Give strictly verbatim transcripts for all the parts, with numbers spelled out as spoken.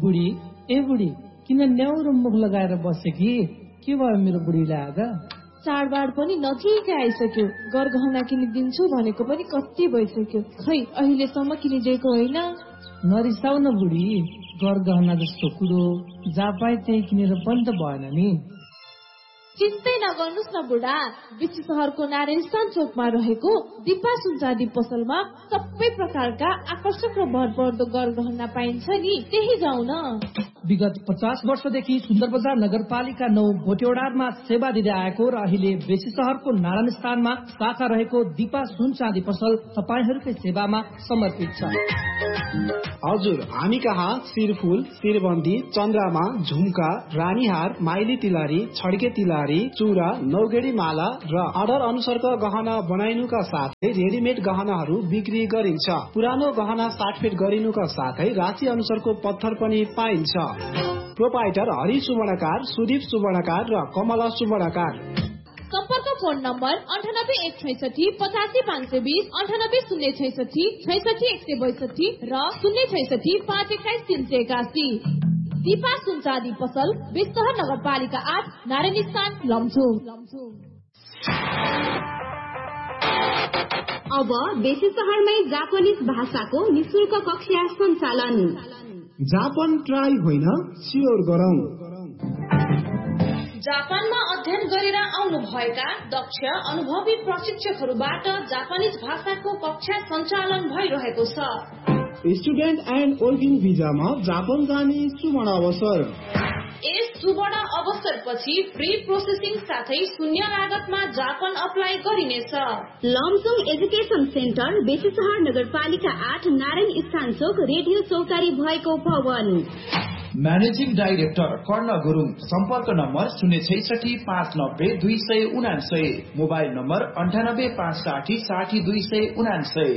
बुढी ए बुढी किन न्याउरो मुख लगाएर बसे कि के भयो मेरो बुढीलाई आज? चाडबाड पनि नजिकै आइसक्यो, गरगहना किनिदिन्छु भनेको पनि कति भइसक्यो, खै अहिलेसम्म किनिदिएको होइन। नरिसाउ न बुढी, गरगहना जस्तो कुरो जहाँ पाए त्यही किनेर पनि त भएन नि। चिन्तै नगर्नुहोस् न बुढा, बेसी सहरको नारायण स्थान चोकमा रहेको दिपा सुनचाँदी पसलमा सबै प्रकारका आकर्षक र भरपर्दो गरगहना पाइन्छ नि, त्यही जाउँ न। विगत पचास वर्षदेखि सुन्दर बजार नगरपालिका नौ भोटेवडारमा सेवा दिँदै आएको र अहिले बेसी सहरको नारायण स्थानमा शाखा रहेको दिपा सुन चाँदी पसल तपाईहरूकै सेवामा समर्पित छ। हजुर, हामी कहाँ शिरफुल, शिरबन्दी, चन्द्रमा, झुम्का, रानीहार, माइली तिलहरी, छड्के तिलहरी, चुरा, नौगेडी माला र अर्डर अनुसारका गहना बनाइनुका साथै रेडिमेड गहनाहरू बिक्री गरिन्छ। पुरानो गहना साटफेट गरिनुका साथै राशि अनुसारको पत्थर पनि पाइन्छ। प्रोपाइटर हरि सुवर्णकार, सुदीप सुवर्णकार र कमला सुवर्णकार। सम्पर्क फोन नम्बर अन्ठानब्बे एक छैसठी पचासी पाँच सय बिस, अन्ठानब्बे शून्य छैसठी छैसठी एक सय बैसठी र शून्य छैसठी पाँच एक्काइस तीन सय एकासी। दिपा सुनचाँदी पसल, बेसीसहर नगरपालिका आठ, नारायण स्थान, लमजुङ। अब बेसी सहरमै जापानिज भाषाको निशुल्क कक्षा सञ्चालन। जापान ट्राई होइन, स्योर गरौँ। जापानमा अध्ययन गरेर आउनु भएका दक्ष अनुभवी प्रशिक्षकहरूबाट जापानिज भाषाको कक्षा सञ्चालन भइरहेको छ। स्टुडेन्ट एन्ड वर्किङ भिजामा जापान जाने सुवर्ण अवसर। यस सुवर्ण अवसरपछि प्री प्रोसेसिङ साथै शून्य लागतमा जापान अप्लाई गरिनेछ। लमजुङ एजुकेसन सेन्टर, बेसीसहर नगरपालिका आठ, नारायण स्थान चोक, रेडियो चौतारी भएको भवन। म्यानेजिङ डाइरेक्टर कर्ण गुरुङ। सम्पर्क नम्बर शून्य छैसठी पाँच नब्बे दुई सय उनासय, मोबाइल नम्बर अन्ठानब्बे पाँच साठी साठी दुई सय उनासय।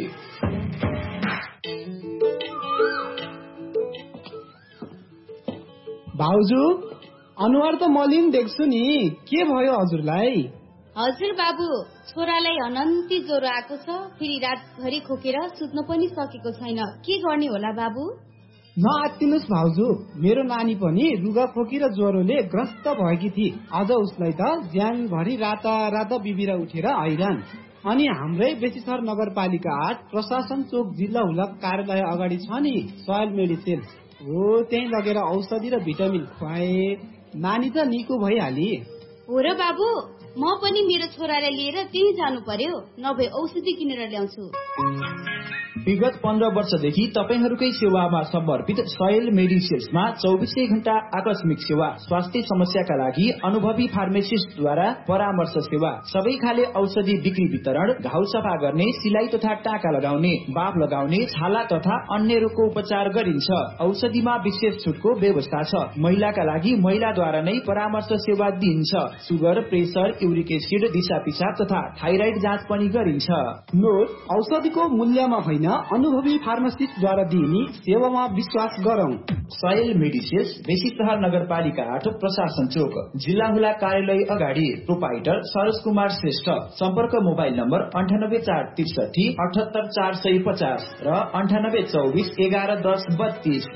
भाउजू, अनुहार त मलिन देख्छु नि, के भयो हजुरलाई? हजुर बाबु, छोरालाई अनन्ती ज्वरो आएको छ, फेरि रातभरि खोकेर सुत्न पनि सकेको छैन, के गर्ने होला बाबु? नआत्तिनुस् भाउजू, मेरो नानी पनि रुगा खोकी र ज्वरोले ग्रस्त भएकी थिए। अझ उसलाई त ज्यानभरि राता राता बिबिर उठेर हैरान। अनि हाम्रै बेसीसहर नगरपालिका आठ, प्रशासन चोक, जिल्ला हुलक कार्यालय अगाडि छ नि सोयल मेडिसिन हो, त्यही लगेर औषधि र भिटामिन खुवाए, नानी त निको भइहाली। हो र बाबु, म पनि मेरो छोरालाई लिएर त्यही जानु पर्यो, नभए औषधि किनेर ल्याउँछु। विगत पन्ध्र वर्षदेखि तपाईहरूकै सेवामा समर्पित सोयल मेडिसिन्समा चौबिसै घण्टा आकस्मिक सेवा, स्वास्थ्य समस्याका लागि अनुभवी फार्मेसिस्टद्वारा परामर्श सेवा, सबै खाले औषधि बिक्री वितरण, घाउ सफा गर्ने, सिलाई तथा टाका लगाउने, बाफ लगाउने, छाला तथा अन्य रोगको उपचार गरिन्छ। औषधिमा विशेष छुटको व्यवस्था छ। महिलाका लागि महिलाद्वारा नै परामर्श सेवा दिइन्छ। सुगर, प्रेसर, युरिक एसिड, दिशा पिसाब तथा थाइराइड जाँच पनि गरिन्छ। नोट, औषधिको मूल्यमा होइन, अनुभवी फार्मासिस्टद्वारा दिइने सेवामा विश्वास गरौं। सोयल मेडिसिन्स, बेसीसहर नगरपालिका आठ, प्रशासन चोक, जिल्ला हुला कार्यालय अगाडि। प्रोपाइटर सरोज कुमार श्रेष्ठ। सम्पर्क मोबाइल नम्बर अन्ठानब्बे चार त्रिसठी अठहत्तर चार सय पचास र अन्ठानब्बे चौबिस एघार दस बत्तीस।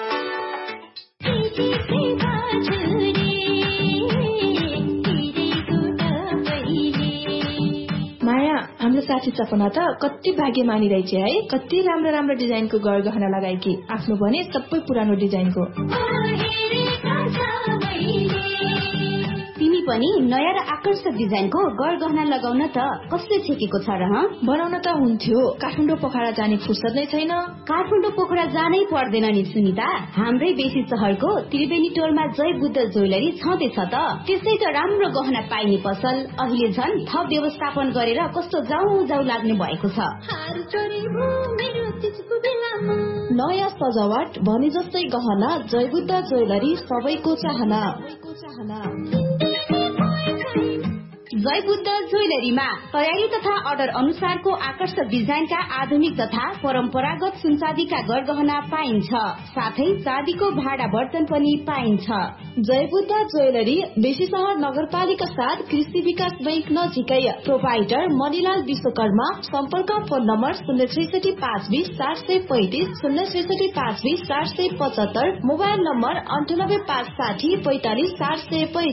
हाम्रो साथी सपना त कति भाग्यमानी रहेछ है, कति राम्रो राम्रो डिजाइनको गरगहना लगाएकी, आफ्नो भने सबै पुरानो डिजाइनको। तिमी पनि नयाँ र आकर्षक डिजाइनको गरगहना लगाउन त कसले छेकेको छ र? बनाउन त हुन्थ्यो, काठमाडौँ पोखरा जाने फुर्सद नै छैन। काठमाडौँ पोखरा जानै पर्दैन नि सुनिता, हाम्रै बेसी सहरको त्रिवेणी टोलमा जय बुद्ध ज्वेलरी छँदैछ त। त्यसै त राम्रो गहना पाइने पसल अहिले झन् थप व्यवस्थापन गरेर कस्तो जाउ जाउ लाग्ने भएको छ। नयाँ सजावट भने जस्तै गहना, जय बुद्ध ज्वेलरी सबैको चाहना। जय बुद्ध ज्वेलरीमा तयारी तथा अर्डर अनुसारको आकर्षक डिजाइनका आधुनिक तथा परम्परागत सुनचाँदीका गरगहना पाइन्छ। साथै चाँदीको भाडा बर्तन पनि पाइन्छ। जय बुद्ध ज्वेलरी बेसी सहर नगरपालिका साथ कृषि विकास बैंक नजिकै। प्रोपाइटर मणिलाल विश्वकर्मा। सम्पर्क फोन नम्बर शून्य छैसठी पाँच बीस चार सय पैंतिस शून्य छैसठी पाँच बीस चार सय पचहत्तर। मोबाइल नम्बर अन्ठानब्बे पाँच साठी पैंतालिस चार सय पैंतिस।